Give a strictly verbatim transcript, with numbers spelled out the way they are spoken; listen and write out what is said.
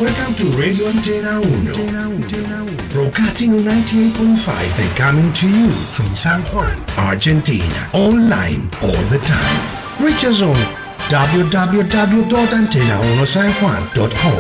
Welcome to Radio Antena uno. Broadcasting on ninety-eight point five and coming to you from San Juan, Argentina. Online all the time. Reach us on w w w dot antena uno san juan dot com